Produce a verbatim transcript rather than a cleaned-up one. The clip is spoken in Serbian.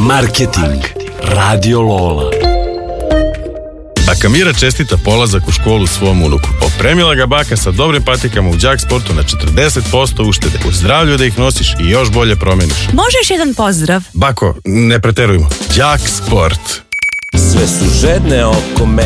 Marketing. Radio Lola. Baka Mira čestita polazak u školu svom unuku. Opremila ga baka sa dobrim patikama u đak sportu na četrdeset posto uštede. U zdravlju da ih nosiš i još bolje promeniš. Može još jedan pozdrav? Bako, ne preterujmo. Đak sport. Sve su žedne oko mene.